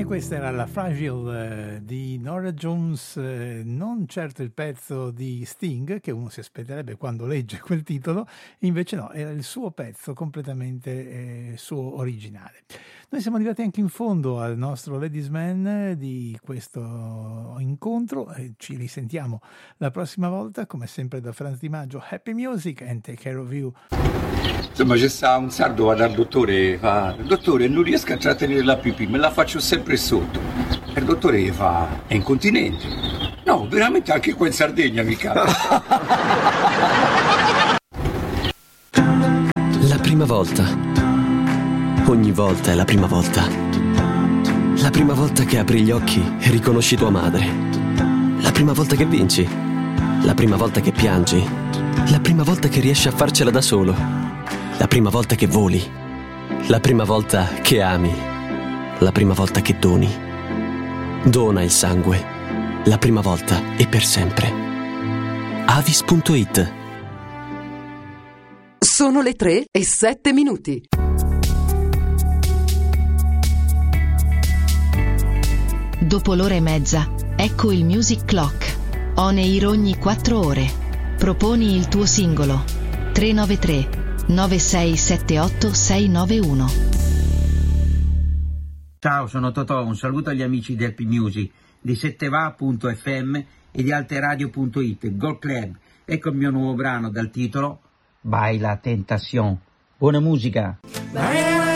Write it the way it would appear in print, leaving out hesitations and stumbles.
E questa era la Fragile di Norah Jones, non certo il pezzo di Sting che uno si aspetterebbe quando legge quel titolo, invece no, era il suo pezzo completamente suo originale. Noi siamo arrivati anche in fondo al nostro Ladies Man di questo incontro, ci risentiamo la prossima volta, come sempre da Franz Di Maggio. Happy music and take care of you. Insomma, c'è sta un sardo, va dal dottore, fa: dottore, non riesco a trattenere la pipì, me la faccio sempre sotto. E il dottore gli fa: è incontinente. No, veramente anche qua in Sardegna mi capita. La prima volta. Ogni volta è la prima volta. La prima volta che apri gli occhi e riconosci tua madre. La prima volta che vinci. La prima volta che piangi. La prima volta che riesci a farcela da solo. La prima volta che voli. La prima volta che ami. La prima volta che doni. Dona il sangue. La prima volta e per sempre. Avis.it. Sono le 3:07. Dopo l'ora e mezza, ecco il Music Clock. On air ogni 4 ore. Proponi il tuo singolo. 393 9678 691. Ciao, sono Totò, un saluto agli amici di Happy Music, di setteva.fm e di alteradio.it, Gold Club. Ecco il mio nuovo brano dal titolo Baila Tentación. Buona musica!